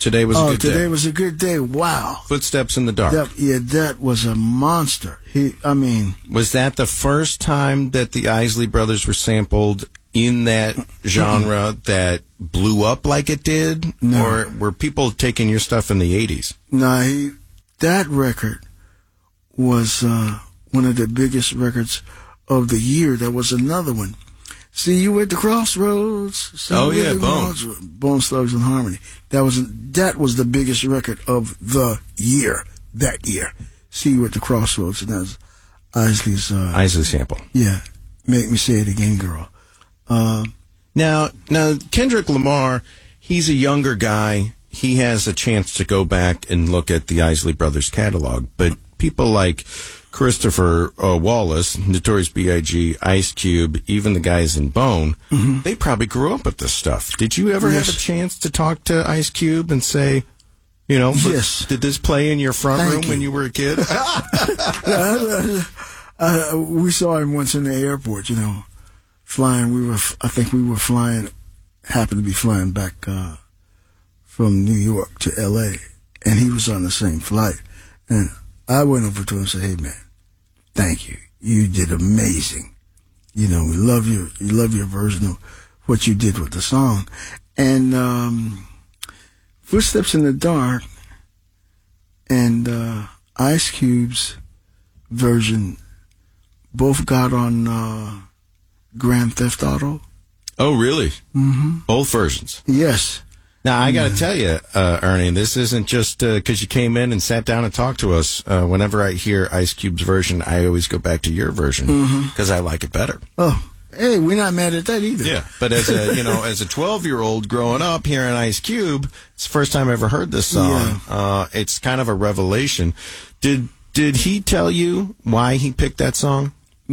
Today was a good day. Today was a good day. Wow. Footsteps in the Dark. That was a monster. Was that the first time that the Isley Brothers were sampled in that genre that blew up like it did? No. Or were people taking your stuff in the 80s? No, that record was one of the biggest records of the year. There was another one. See You at the Crossroads. Bone Thugs and Harmony. That was the biggest record of the year, that year. See You at the Crossroads. And that was Isley's... Isley sample. Yeah. Make Me Say It Again, Girl. Now, Kendrick Lamar, he's a younger guy. He has a chance to go back and look at the Isley Brothers catalog. But people like Christopher Wallace, Notorious B.I.G., Ice Cube, even the guys in Bone, they probably grew up with this stuff. Did you ever have a chance to talk to Ice Cube and say, yes, did this play in your front room when you were a kid? We saw him once in the airport, flying. I think we were flying, happened to be flying back from New York to L.A., and he was on the same flight. And I went over to him and said, "Hey, man, thank you. You did amazing. We love your version of what you did with the song." And Footsteps in the Dark and Ice Cube's version both got on Grand Theft Auto. Oh, really? Mm-hmm. Both versions? Yes. Now, I got to tell you, Ernie, this isn't just because you came in and sat down and talked to us. Whenever I hear Ice Cube's version, I always go back to your version because I like it better. Oh, hey, we're not mad at that either. Yeah, but as a as a 12-year-old growing up hearing Ice Cube, it's the first time I ever heard this song. Yeah. It's kind of a revelation. Did he tell you why he picked that song?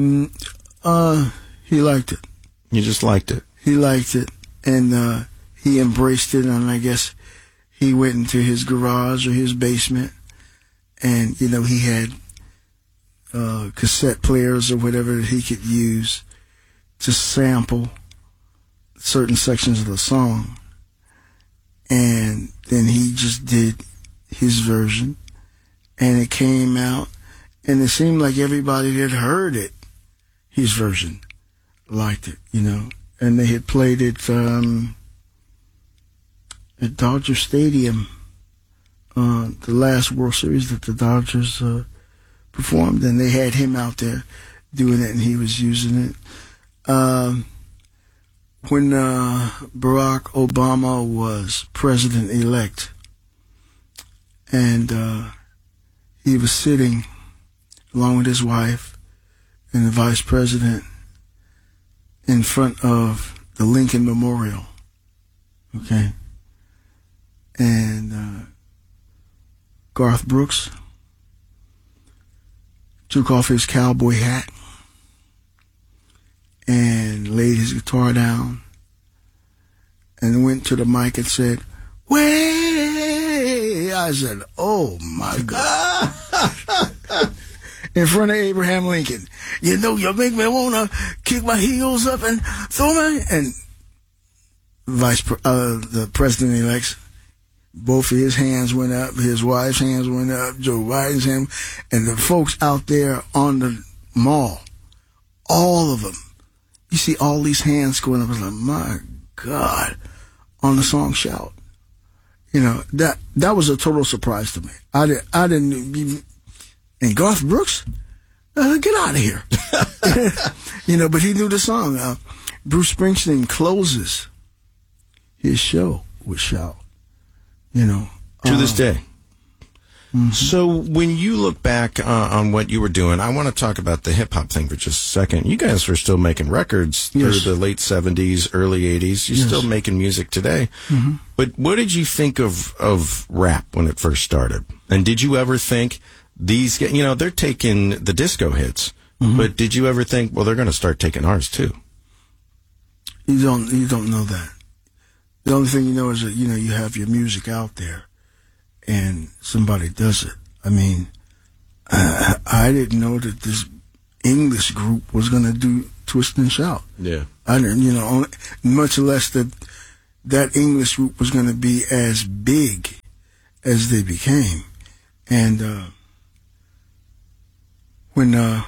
He liked it. You just liked it. He liked it, and he embraced it, and I guess he went into his garage or his basement, and, he had cassette players or whatever that he could use to sample certain sections of the song. And then he just did his version, and it came out, and it seemed like everybody that heard it, his version, liked it, and they had played it at Dodger Stadium, the last World Series that the Dodgers performed, and they had him out there doing it, and he was using it. When Barack Obama was president-elect, and he was sitting along with his wife and the vice president in front of the Lincoln Memorial, okay? And Garth Brooks took off his cowboy hat and laid his guitar down and went to the mic and said, "Way!" I said, "Oh my God." In front of Abraham Lincoln. You make me want to kick my heels up and throw my... And the president-elect, both of his hands went up, his wife's hands went up, Joe Biden's hand, and the folks out there on the mall, all of them, you see all these hands going up. I was like, my God, on the song Shout. That was a total surprise to me. I didn't... And Garth Brooks, get out of here. But he knew the song. Bruce Springsteen closes his show with Shout. To this day. Mm-hmm. So when you look back on what you were doing, I want to talk about the hip-hop thing for just a second. You guys were still making records through the late 70s, early 80s. You're still making music today. Mm-hmm. But what did you think of rap when it first started? And did you ever think... These, they're taking the disco hits, but did you ever think, well, they're going to start taking ours too? You don't know that. The only thing you know is that, you have your music out there and somebody does it. I mean, I didn't know that this English group was going to do Twist and Shout. Yeah. I didn't, much less that English group was going to be as big as they became. And when the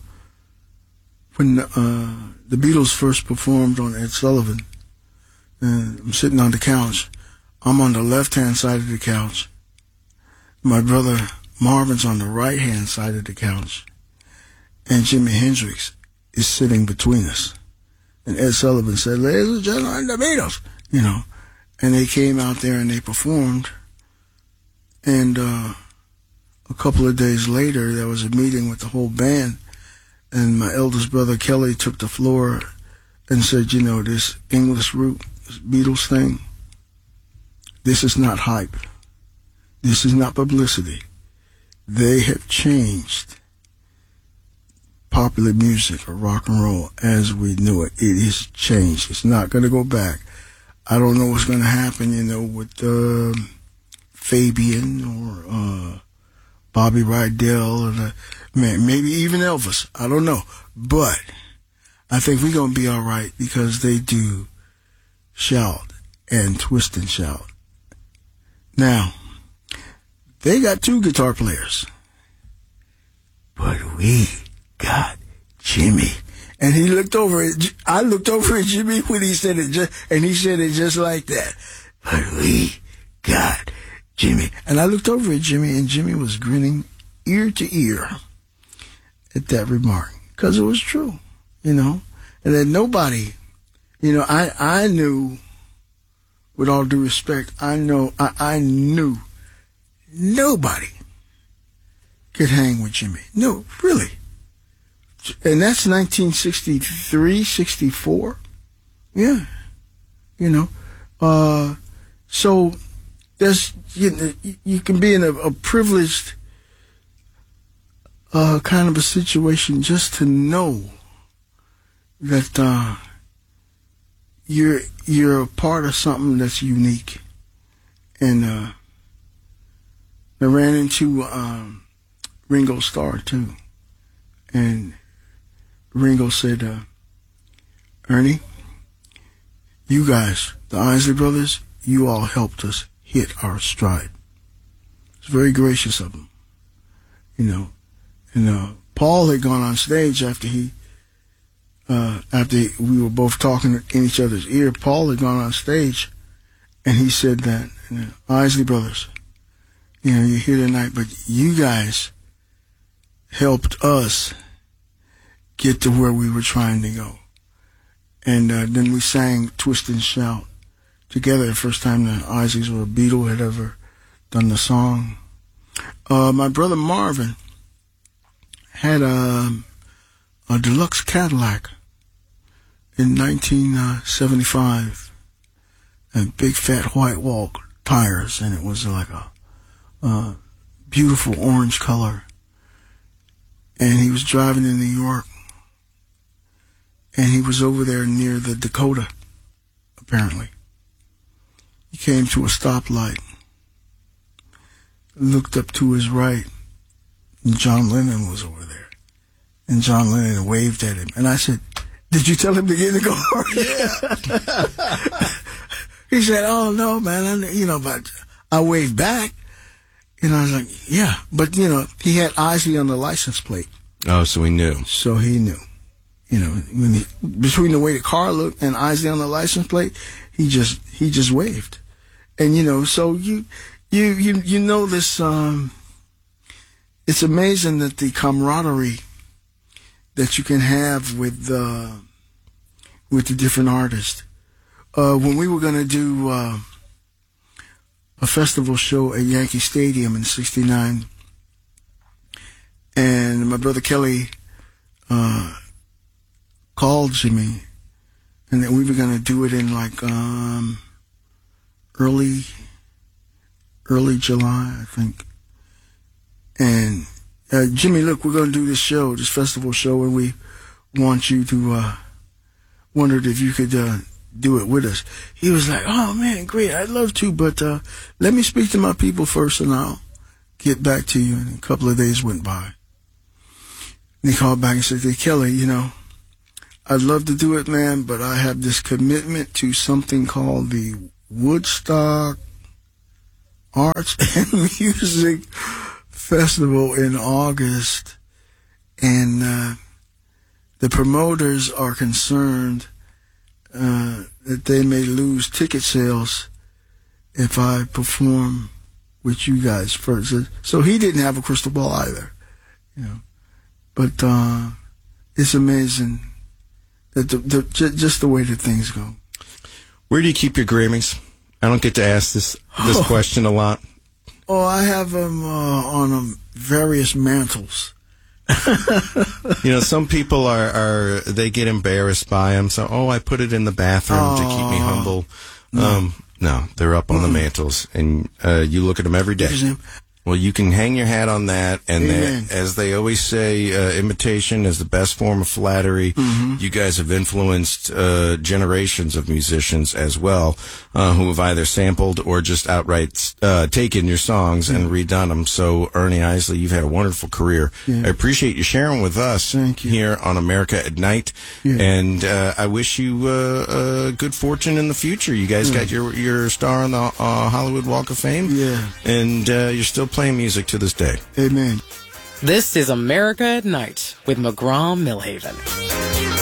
Beatles first performed on Ed Sullivan, and I'm sitting on the couch. I'm on the left-hand side of the couch. My brother Marvin's on the right-hand side of the couch. And Jimi Hendrix is sitting between us. And Ed Sullivan said, "Ladies and gentlemen, the Beatles," you know. And they came out there and they performed. And a couple of days later, there was a meeting with the whole band. And my eldest brother, Kelly, took the floor and said, "You know, this English root, this Beatles thing, this is not hype. This is not publicity. They have changed popular music or rock and roll as we knew it. It is changed. It's not going to go back. I don't know what's going to happen, you know, with Fabian or Bobby Rydell or maybe even Elvis. I don't know. But I think we're going to be all right because they do shout and twist and shout. Now, they got two guitar players, but we got Jimmy." And he looked over at, I looked over at Jimmy when he said it, and he said it just like that. "But we got Jimmy." And I looked over at Jimmy, and Jimmy was grinning ear to ear at that remark, because it was true, you know. And that nobody, you know, I knew, with all due respect, I knew nobody could hang with Jimmy. No, really. And that's 1963, 64. Yeah. You know. So there's, you can be in a privileged kind of a situation just to know that you're a part of something that's unique. And I ran into Ringo Starr too, and Ringo said, "Ernie, you guys, the Isley Brothers, you all helped us hit our stride." It's very gracious of him, you know. And Paul had gone on stage after we were both talking in each other's ear. Paul had gone on stage, and he said that, "Isley Brothers, you know, you're here tonight, but you guys helped us get to where we were trying to go." And then we sang "Twist and Shout" together, the first time the Isleys or a Beatle had ever done the song. My brother Marvin had a deluxe Cadillac in 1975, and big fat white wall tires, and it was like a beautiful orange color. And he was driving in New York, and he was over there near the Dakota, apparently. He came to a stoplight, looked up to his right, and John Lennon was over there. And John Lennon waved at him. And I said, "Did you tell him to get in the car?" Yeah. He said, "Oh, no, man, but I waved back." And I was like, "Yeah." But, you know, he had Isley on the license plate. Oh, so he knew. So he knew. You know, between the way the car looked and Isley on the license plate, he just waved. And, you know, so you know this, it's amazing that the camaraderie that you can have with the different artists. When we were going to do a festival show at Yankee Stadium in '69, and my brother Kelly called Jimmy, and that we were going to do it in like early July, I think. And Jimmy, look, we're going to do this festival show, and we want you to, wondered if you could do it with us. He was like, "Oh, man, great, I'd love to, but let me speak to my people first, and I'll get back to you." And a couple of days went by. And he called back and said, "Hey, Kelly, you know, I'd love to do it, man, but I have this commitment to something called the Woodstock Arts and Music Festival in August, and the promoters are concerned that they may lose ticket sales if I perform with you guys first. So he didn't have a crystal ball either, you know. But it's amazing that just the way that things go. Where do you keep your Grammys? I don't get to ask this question a lot. Oh, I have them on various mantles. You know, some people they get embarrassed by them. So, I put it in the bathroom to keep me humble. No, they're up on the mantles, and you look at them every day. Well, you can hang your hat on that, and as they always say, imitation is the best form of flattery. Mm-hmm. You guys have influenced generations of musicians as well, who have either sampled or just outright taken your songs and redone them. So, Ernie Isley, you've had a wonderful career. Yeah. I appreciate you sharing with us here on America at Night, and I wish you good fortune in the future. You guys got your star on the Hollywood Walk of Fame, and you're still playing music to this day. Amen. This is America at Night with McGraw Millhaven.